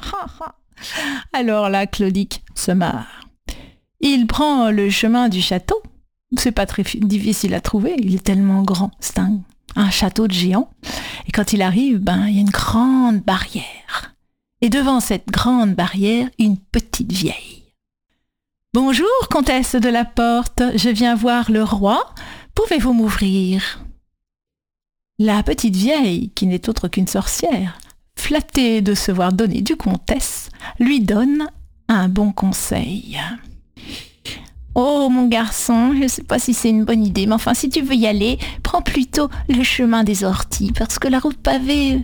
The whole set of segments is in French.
Alors là, Clodic se marre. Il prend le chemin du château. C'est pas très difficile à trouver, il est tellement grand. C'est un château de géant. Et quand il arrive, il y a une grande barrière. Et devant cette grande barrière, une petite vieille. « Bonjour, comtesse de la Porte, je viens voir le roi. Pouvez-vous m'ouvrir ?» La petite vieille, qui n'est autre qu'une sorcière, flattée de se voir donner du comtesse, lui donne un bon conseil. « Oh, mon garçon, je ne sais pas si c'est une bonne idée, mais enfin, si tu veux y aller, prends plutôt le chemin des orties, parce que la route pavée...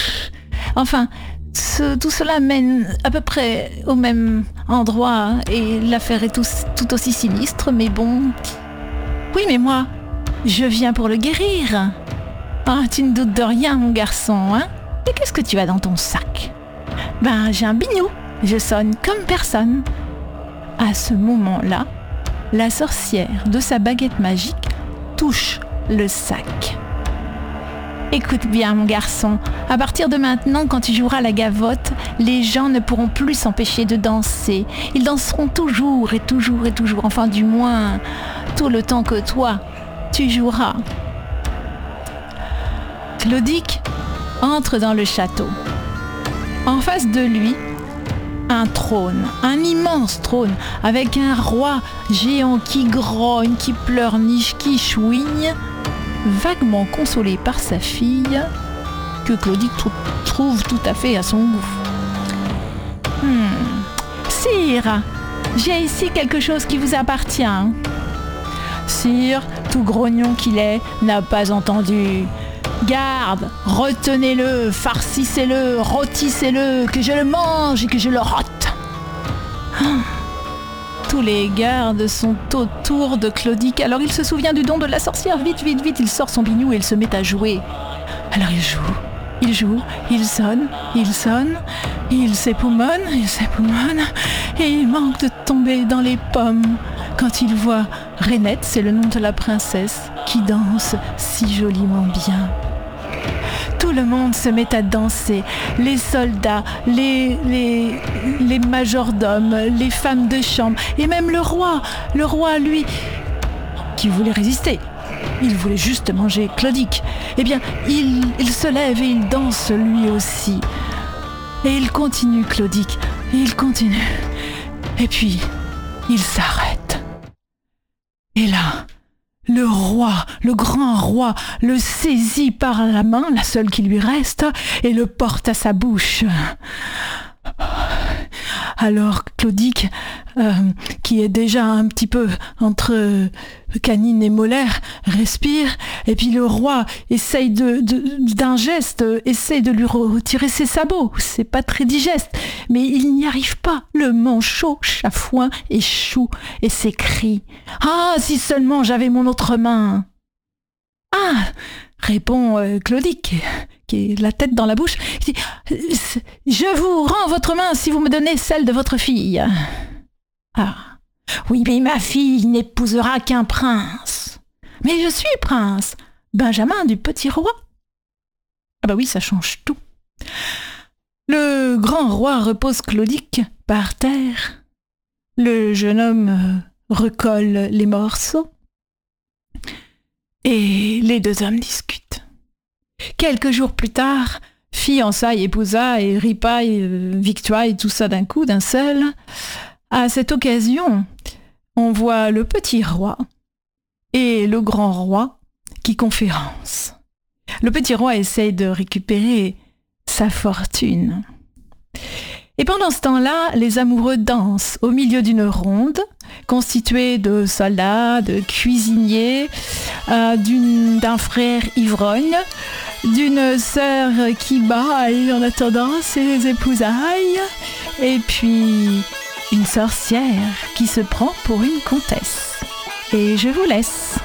tout cela mène à peu près au même endroit, et l'affaire est tout aussi sinistre, mais bon... Oui, mais moi, je viens pour le guérir. Ah, tu ne doutes de rien, mon garçon, hein? Et qu'est-ce que tu as dans ton sac? J'ai un biniou, je sonne comme personne. » À ce moment-là, la sorcière, de sa baguette magique, touche le sac. « Écoute bien, mon garçon, à partir de maintenant, quand tu joueras la gavotte, les gens ne pourront plus s'empêcher de danser. Ils danseront toujours et toujours et toujours, enfin du moins, tout le temps que toi, tu joueras. » Clodic entre dans le château. En face de lui, un trône, un immense trône, avec un roi géant qui grogne, qui pleurniche, qui chouigne, vaguement consolé par sa fille, que Clodic trouve tout à fait à son goût. « Sire, j'ai ici quelque chose qui vous appartient. » Sire, tout grognon qu'il est, n'a pas entendu. « Garde, retenez-le, farcissez-le, rôtissez-le, que je le mange et que je le rote. » Tous les gardes sont autour de Clodic, alors il se souvient du don de la sorcière. Vite, vite, vite, il sort son biniou et il se met à jouer. Alors il joue, il sonne, il s'époumonne, et il manque de tomber dans les pommes quand il voit Rainette, c'est le nom de la princesse, qui danse si joliment bien. Tout le monde se met à danser, les soldats, les majordomes, les femmes de chambre, et même le roi, lui, qui voulait résister. Il voulait juste manger Clodic. Eh bien, il se lève et il danse lui aussi. Et il continue, Clodic, et il continue. Et puis, il s'arrête. Et là, le roi, le grand roi, le saisit par la main, la seule qui lui reste, et le porte à sa bouche. Alors Clodic, qui est déjà un petit peu entre canine et molaire, respire, et puis le roi essaye d'un geste, essaye de lui retirer ses sabots. C'est pas très digeste, mais il n'y arrive pas. Le manchot chafouin échoue et s'écrie « Ah, si seulement j'avais mon autre main !»« Ah !» répond Clodic, qui est la tête dans la bouche. Il dit, « Je vous rends votre main si vous me donnez celle de votre fille. » « Ah, oui, mais ma fille n'épousera qu'un prince. »« Mais je suis prince, Benjamin du petit roi. » Ah bah oui, ça change tout. Le grand roi repose Clodic par terre. Le jeune homme recolle les morceaux. Et les deux hommes discutent. Quelques jours plus tard, fiançailles, épousailles, ripailles, victuailles, tout ça d'un coup, d'un seul. À cette occasion, on voit le petit roi et le grand roi qui conférencent. Le petit roi essaye de récupérer sa fortune. Et pendant ce temps-là, les amoureux dansent au milieu d'une ronde constituée de soldats, de cuisiniers, d'un frère ivrogne, d'une sœur qui baille en attendant ses épousailles, et puis une sorcière qui se prend pour une comtesse. Et je vous laisse.